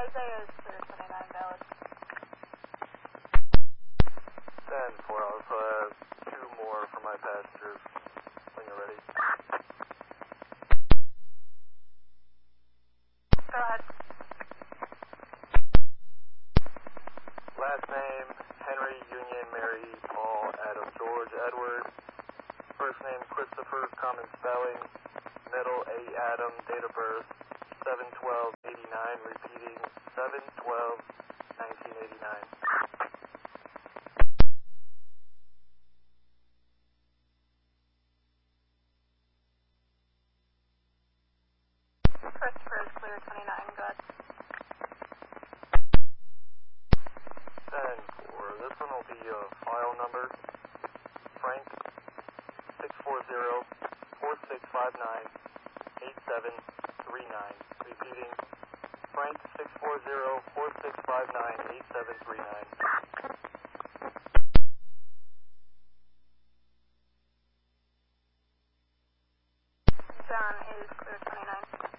Isaiah is clear 29 valid. 10-4, I also have 2 more for my passengers when you're ready. Go ahead. Last name, Henry, Union, Mary, Paul, Adam, George, Edward. First name, Christopher, common spelling. Middle, A. Adam, date of birth, 7/12/89, repeating, 7/12/1989. Christopher is clear 29, go ahead. 10-4, this one will be a file number, Frank 640-4659-8739, repeating, Frank 640-4659-8739. John is clear 29.